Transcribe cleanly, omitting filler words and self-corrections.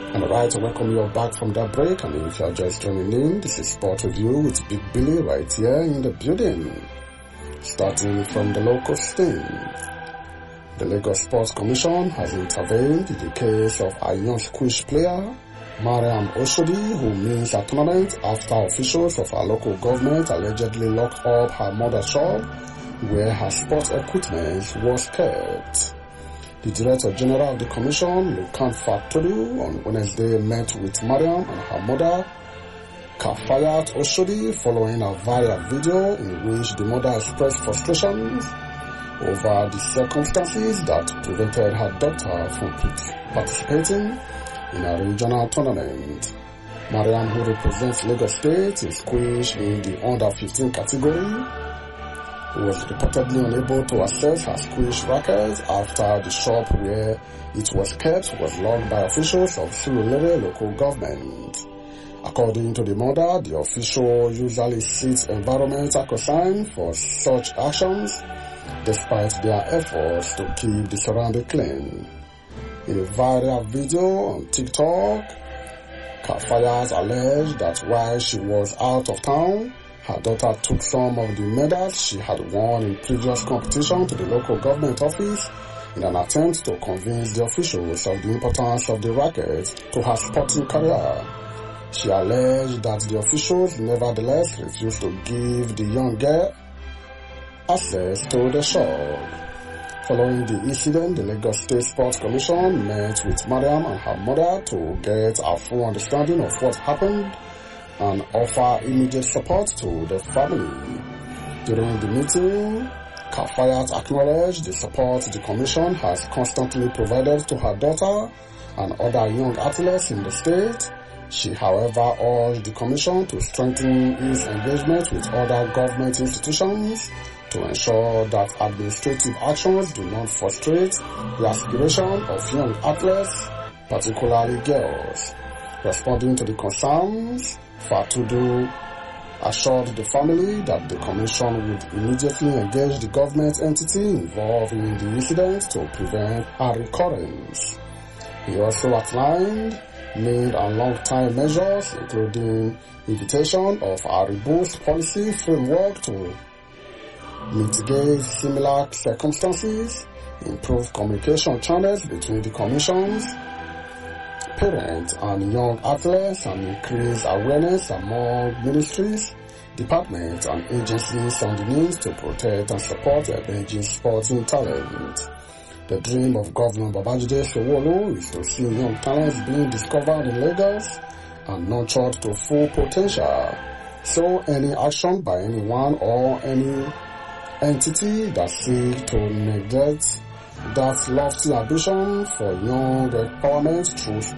And alright, I welcome you all back from that break. And if you are just joining in, this is Sport Review with Big Billy right here in the building. Starting from the local scene. The Lagos Sports Commission has intervened in the case of a young squish player, Mariam Oshodi, who missed a tournament after officials of her local government allegedly locked up her mother's shop where her sports equipment was kept. The Director General of the Commission, Lukan Fatodu, on Wednesday met with Mariam and her mother, Kafayat Oshodi, following a viral video in which the mother expressed frustrations over the circumstances that prevented her daughter from participating in a regional tournament. Mariam, who represents Lagos State in squish in the under-15 category, was reportedly unable to access her squish racket after the shop where it was kept was locked by officials of Surulere local government. According to the mother, the official usually seeks environmental concern for such actions, despite their efforts to keep the surrounding clean. In a viral video on TikTok, Kafayat alleged that while she was out of town, her daughter took some of the medals she had won in previous competition to the local government office in an attempt to convince the officials of the importance of the racket to her sporting career. She alleged that the officials nevertheless refused to give the young girl access to the shop. Following the incident, the Lagos State Sports Commission met with Mariam and her mother to get a full understanding of what happened and offer immediate support to the family. During the meeting, Kafayat acknowledged the support the Commission has constantly provided to her daughter and other young athletes in the state. She, however, urged the Commission to strengthen its engagement with other government institutions to ensure that administrative actions do not frustrate the aspiration of young athletes, particularly girls. Responding to the concerns, Fatodu assured the family that the Commission would immediately engage the government entity involved in the incident to prevent a recurrence. He also outlined mid and long-term measures, including invitation of a robust policy framework to mitigate similar circumstances, improve communication channels between the Commission's parents and young athletes, and increase awareness among ministries, departments, and agencies on the need to protect and support emerging sporting talent. The dream of Governor Babajide Sanwo-Olu is to see young talents being discovered in Lagos and nurtured to full potential. So any action by anyone or any entity that seeks to neglect that lofty ambition for young empowerment through